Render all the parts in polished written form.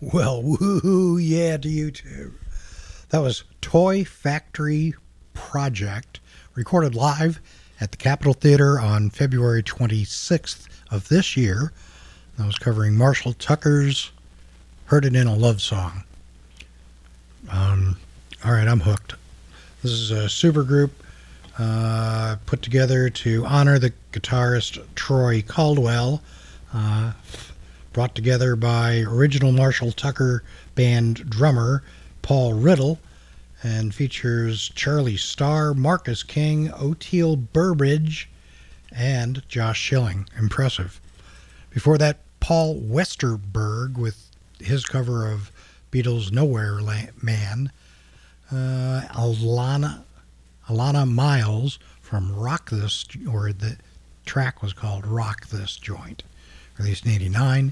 Well, woohoo, yeah, to you too. That was Toy Factory Project, recorded live at the Capitol Theater on February 26th of this year. That was covering Marshall Tucker's Heard It in a Love Song. All right, I'm hooked. This is a supergroup put together to honor the guitarist Troy Caldwell, brought together by original Marshall Tucker band drummer Paul Riddle, and features Charlie Starr, Marcus King, Oteil Burbridge, and Josh Schilling. Impressive. Before that, Paul Westerberg with his cover of Beatles' Nowhere Man. Alana Miles from Rock This, or the track was called Rock This Joint, released in '89.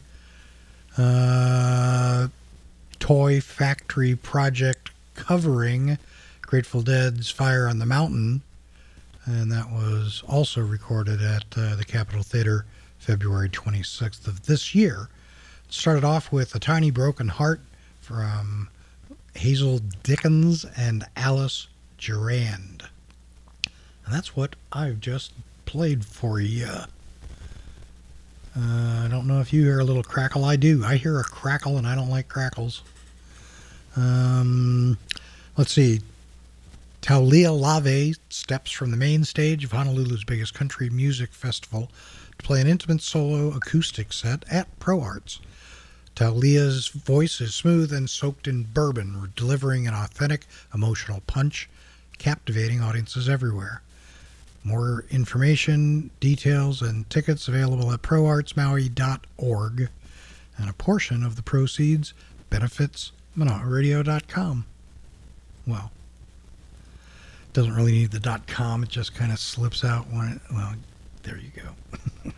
Toy Factory Project covering Grateful Dead's Fire on the Mountain, and that was also recorded at the Capitol Theater February 26th of this year. It started off with A Tiny Broken Heart from Hazel Dickens and Alice Durand. And that's what I've just played for you. I don't know if you hear a little crackle. I do. I hear a crackle, and I don't like crackles. Let's see. Taulia Lave steps from the main stage of Honolulu's biggest country music festival to play an intimate solo acoustic set at Pro Arts. Taulia's voice is smooth and soaked in bourbon, delivering an authentic, emotional punch, captivating audiences everywhere. More information, details, and tickets available at proartsmaui.org, and a portion of the proceeds benefits ManoaRadio.com. Well, it doesn't really need the .com, it just kind of slips out when it, well, there you go.